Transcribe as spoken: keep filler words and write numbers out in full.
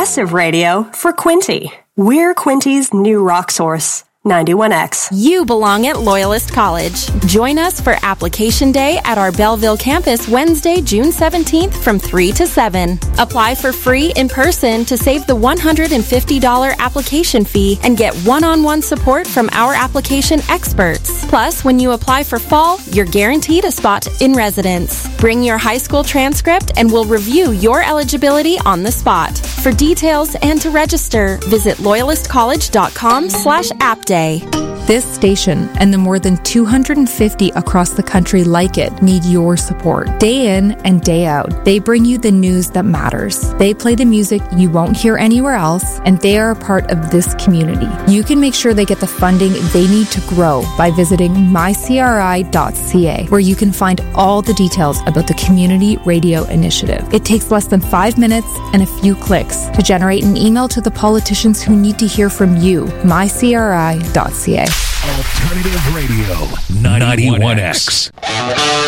progressive radio for Quinty. We're Quinty's new rock source. ninety-one X. You belong at Loyalist College. Join us for Application Day at our Belleville campus Wednesday, June seventeenth from three to seven. Apply for free in person to save the one hundred fifty dollars application fee and get one-on-one support from our application experts. Plus, when you apply for fall, you're guaranteed a spot in residence. Bring your high school transcript and we'll review your eligibility on the spot. For details and to register, visit loyalistcollege.com slash app day. This station and the more than two hundred fifty across the country like it need your support. Day in and day out, they bring you the news that matters. They play the music you won't hear anywhere else, and they are a part of this community. You can make sure they get the funding they need to grow by visiting my c r i dot c a, where you can find all the details about the Community Radio Initiative. It takes less than five minutes and a few clicks to generate an email to the politicians who need to hear from you. my c r i dot c a. Alternative Radio ninety-one X.